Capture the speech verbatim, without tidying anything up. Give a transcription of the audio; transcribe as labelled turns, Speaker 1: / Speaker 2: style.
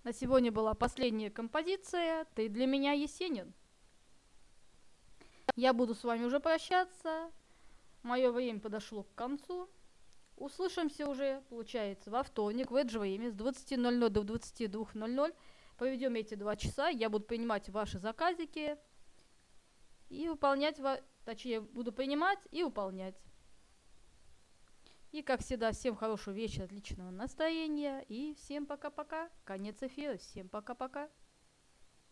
Speaker 1: На сегодня была последняя композиция «Ты для меня Есенин». Я буду с вами уже прощаться. Мое время подошло к концу. Услышимся уже, получается, во вторник в это же время с двадцати ноль ноль до двадцати двух ноль ноль. Проведем эти два часа. Я буду принимать ваши заказики и выполнять, точнее, буду принимать и выполнять. И, как всегда, всем хорошего вечера, отличного настроения. И всем пока-пока. Конец эфира. Всем пока-пока.